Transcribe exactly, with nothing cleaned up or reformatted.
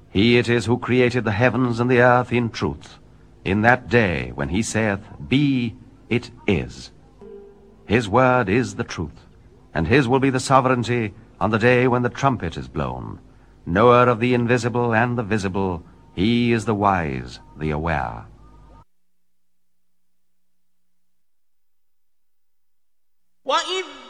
He it is who created the heavens and the earth in truth, in that day when he saith, Be, it is. His word is the truth, and his will be the sovereignty on the day when the trumpet is blown. Knower of the invisible and the visible, he is the wise, the aware. وَإِذْ